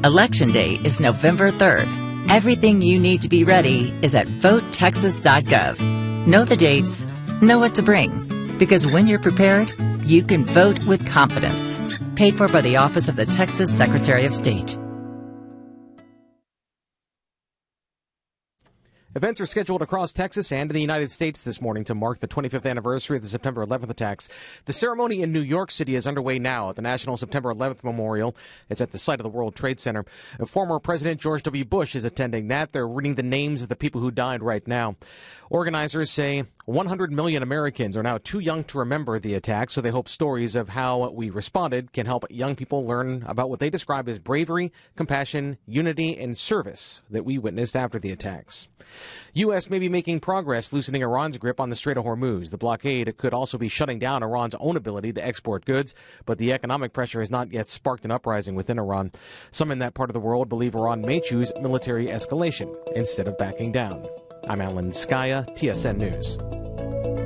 Election Day is November 3rd. Everything you need to be ready is at votetexas.gov. Know the dates, know what to bring, because when you're prepared, you can vote with confidence. Paid for by the Office of the Texas Secretary of State. Events are scheduled across Texas and in the United States this morning to mark the 25th anniversary of the September 11th attacks. The ceremony in New York City is underway now at the National September 11th Memorial. It's at the site of the World Trade Center. Former President George W. Bush is attending that. They're reading the names of the people who died right now. Organizers say 100 million Americans are now too young to remember the attack, so they hope stories of how we responded can help young people learn about what they describe as bravery, compassion, unity, and service that we witnessed after the attacks. U.S. may be making progress loosening Iran's grip on the Strait of Hormuz. The blockade could also be shutting down Iran's own ability to export goods, but the economic pressure has not yet sparked an uprising within Iran. Some in that part of the world believe Iran may choose military escalation instead of backing down. I'm Alan Skaya, TSN News.